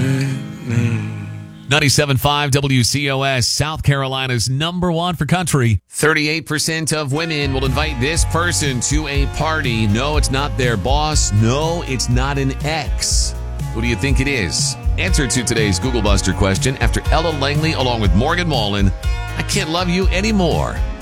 97.5 WCOS, South Carolina's #1 for country. 38% of women will invite this person to a party. No, it's not their boss. No, it's not an ex. Who do you think it is? Answer to today's Google Buster question after Ella Langley along with Morgan Wallen. I Can't Love You Anymore.